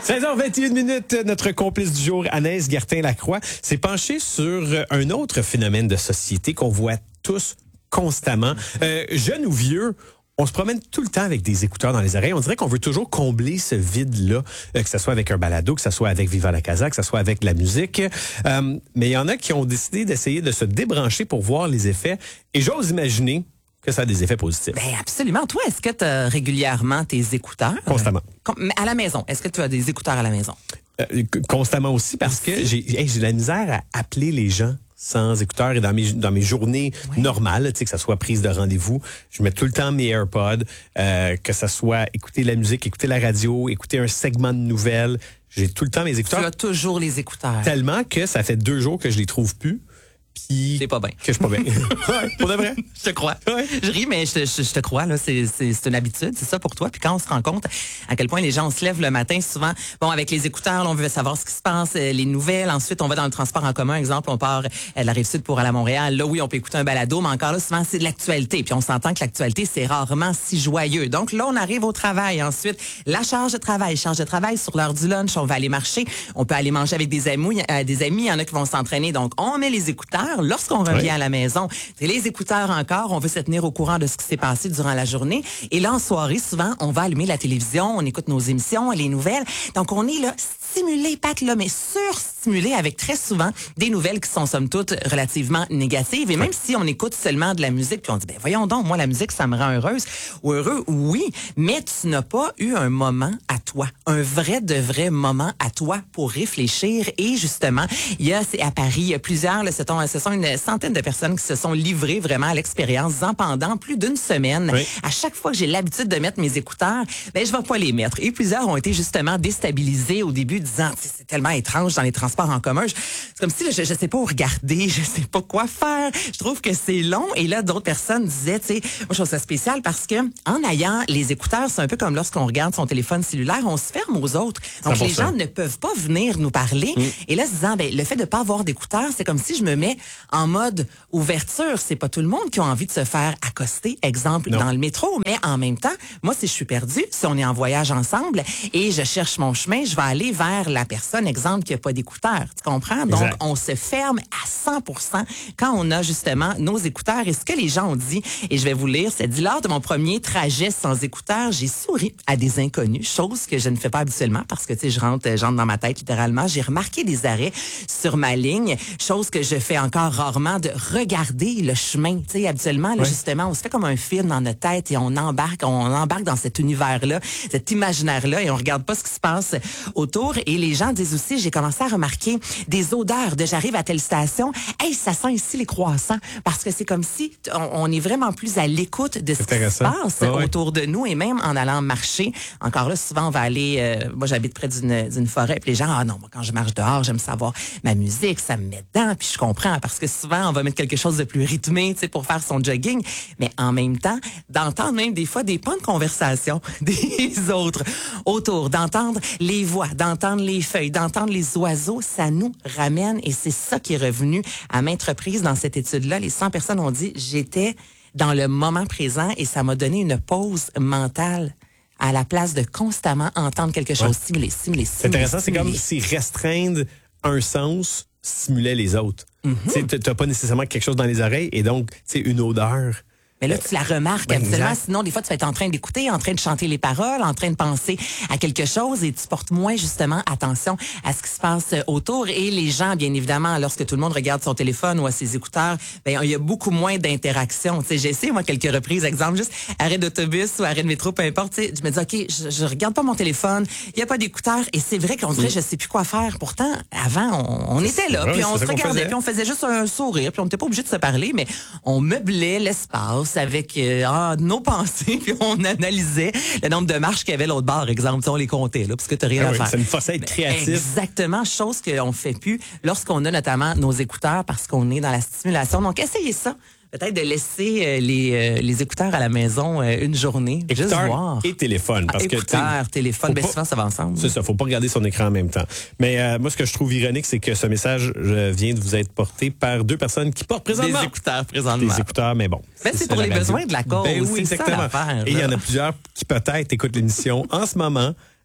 16h21, notre complice du jour, Anaïs Gertin-Lacroix, s'est penchée sur un autre phénomène de société qu'on voit tous constamment. Jeunes ou vieux, on se promène tout le temps avec des écouteurs dans les oreilles. On dirait qu'on veut toujours combler ce vide-là, que ce soit avec un balado, que ce soit avec Viva la Casa, que ce soit avec la musique. Mais il y en a qui ont décidé d'essayer de se débrancher pour voir les effets. Et j'ose imaginer que ça a des effets positifs. Ben absolument. Toi, est-ce que tu as régulièrement tes écouteurs? Constamment. À la maison. Est-ce que tu as des écouteurs à la maison? Constamment aussi, parce que j'ai de la misère à appeler les gens sans écouteurs et dans mes journées normales, tu sais, que ça soit prise de rendez-vous, je mets tout le temps mes AirPods, que ça soit écouter la musique, écouter la radio, écouter un segment de nouvelles. J'ai tout le temps mes écouteurs. Tu as toujours les écouteurs. Tellement que ça fait 2 jours que je les trouve plus. C'est pas bien. Que je suis pas bien. Ouais, pour de vrai. Je te crois. Ouais. Je ris, mais je te crois. Là, c'est une habitude, c'est ça pour toi. Puis quand on se rend compte à quel point les gens se lèvent le matin, souvent, bon, avec les écouteurs, là, on veut savoir ce qui se passe, les nouvelles. Ensuite, on va dans le transport en commun. Exemple, on part de la Rive-Sud pour aller à Montréal. Là, oui, on peut écouter un balado, mais encore là, souvent, c'est de l'actualité. Puis on s'entend que l'actualité, c'est rarement si joyeux. Donc là, on arrive au travail. Ensuite, la charge de travail sur l'heure du lunch. On va aller marcher. On peut aller manger avec des amis. Il y en a qui vont s'entraîner. Donc, on met les écouteurs. Lorsqu'on revient à la maison, c'est les écouteurs encore. On veut se tenir au courant de ce qui s'est passé durant la journée. Et là, en soirée, souvent, on va allumer la télévision, on écoute nos émissions, les nouvelles. Donc, on est là stimulé, Pat, là, mais surstimulé avec très souvent des nouvelles qui sont, somme toute, relativement négatives. Et même si on écoute seulement de la musique, puis on dit, ben voyons donc, moi, la musique, ça me rend heureuse ou heureux, oui, mais tu n'as pas eu un moment à toi, un vrai de vrai moment à toi pour réfléchir. Et justement, c'est à Paris, il y a plusieurs, là, ce sont une centaine de personnes qui se sont livrées vraiment à l'expérience pendant plus d'une semaine. Oui. À chaque fois que j'ai l'habitude de mettre mes écouteurs, ben je vais pas les mettre. Et plusieurs ont été justement déstabilisés au début, disant c'est tellement étrange dans les transports en commun. C'est comme si là, je sais pas où regarder, je sais pas quoi faire. Je trouve que c'est long. Et là, d'autres personnes disaient, tu sais, moi je trouve ça spécial parce que en ayant les écouteurs, c'est un peu comme lorsqu'on regarde son téléphone cellulaire, on se ferme aux autres. Donc 100%. Les gens ne peuvent pas venir nous parler. Et là, se disant, ben le fait de pas avoir d'écouteurs, c'est comme si je me mets en mode ouverture. C'est pas tout le monde qui a envie de se faire accoster, exemple, dans le métro. Mais en même temps, moi, si je suis perdue, si on est en voyage ensemble et je cherche mon chemin, je vais aller vers la personne, exemple, qui a pas d'écouteurs. Tu comprends? Donc, on se ferme à 100% quand on a justement nos écouteurs. Et ce que les gens ont dit, et je vais vous lire, c'est dit, lors de mon premier trajet sans écouteurs, j'ai souri à des inconnus, chose que je ne fais pas habituellement parce que, tu sais, je rentre dans ma tête littéralement. J'ai remarqué des arrêts sur ma ligne, chose que je fais encore rarement, de regarder le chemin. Tu sais, habituellement, là, justement, on se fait comme un film dans notre tête et on embarque dans cet univers-là, cet imaginaire-là et on regarde pas ce qui se passe autour. Et les gens disent aussi, j'ai commencé à remarquer des odeurs de j'arrive à telle station, hey, ça sent ici les croissants, parce que c'est comme si on est vraiment plus à l'écoute de ce qui se passe autour de nous et même en allant marcher. Encore là, souvent, on va aller, moi, j'habite près d'une forêt, puis les gens, non, moi, quand je marche dehors, j'aime savoir ma musique, ça me met dedans, puis je comprends, parce que souvent, on va mettre quelque chose de plus rythmé, tu sais, pour faire son jogging, mais en même temps, d'entendre même des fois des pans de conversation des autres autour, d'entendre les voix, d'entendre les feuilles, d'entendre les oiseaux, ça nous ramène, et c'est ça qui est revenu à maintes reprises dans cette étude-là. Les 100 personnes ont dit, j'étais dans le moment présent et ça m'a donné une pause mentale à la place de constamment entendre quelque chose, stimuler. C'est intéressant, c'est comme si restreindre un sens stimulait les autres. Tu n'as pas nécessairement quelque chose dans les oreilles et donc, c'est une odeur. Mais là, tu la remarques habituellement. Sinon, des fois, tu vas être en train d'écouter, en train de chanter les paroles, en train de penser à quelque chose et tu portes moins, justement, attention à ce qui se passe autour. Et les gens, bien évidemment, lorsque tout le monde regarde son téléphone ou à ses écouteurs, ben, il y a beaucoup moins d'interaction. Tu sais, j'ai essayé, moi, quelques reprises, exemple, juste arrêt d'autobus ou arrêt de métro, peu importe. Tu sais, je me dis, OK, je regarde pas mon téléphone, il y a pas d'écouteurs et c'est vrai qu'on dirait, je sais plus quoi faire. Pourtant, avant, on était là, puis on se regardait, puis on faisait juste un sourire, puis on n'était pas obligé de se parler, mais on meublait l'espace avec nos pensées, puis on analysait le nombre de marches qu'il y avait l'autre bord, exemple, on les comptait, là, parce que t'as rien à faire. Ça nous forçait à être créatif. Exactement, chose qu'on fait plus lorsqu'on a notamment nos écouteurs parce qu'on est dans la stimulation. Donc, essayez ça. Peut-être de laisser les écouteurs à la maison une journée. Écouteurs juste voir. Et téléphone. Parce écouteurs, téléphone, bien souvent ça va ensemble. C'est ça, faut pas regarder son écran en même temps. Mais moi, ce que je trouve ironique, c'est que ce message vient de vous être porté par 2 personnes qui portent présentement. Des écouteurs présentement. Des écouteurs, mais bon. Ben, c'est pour les besoins de la cause. Ben oui, exactement. Ça, et il y en a plusieurs qui peut-être écoutent l'émission en ce moment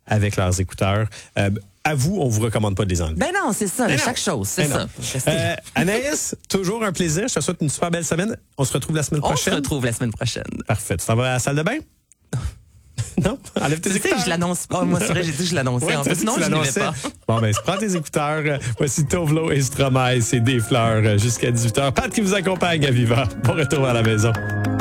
avec leurs écouteurs. À vous, on vous recommande pas de les enlever. Ben non, c'est ça, chaque chose, c'est ça. Anaïs, toujours un plaisir. Je te souhaite une super belle semaine. On se retrouve la semaine prochaine. On se retrouve la semaine prochaine. Parfait. Tu t'en vas à la salle de bain? Non? Enlève tes écouteurs. Je l'annonce pas. Moi, c'est vrai, j'ai dit que je l'annonçais. Ouais, En fait, sinon, je ne vais pas. Bon, ben, prends tes écouteurs. Voici Tovlo et Stromae. C'est des fleurs jusqu'à 18h. Pat qui vous accompagne à Viva. Bon retour à la maison.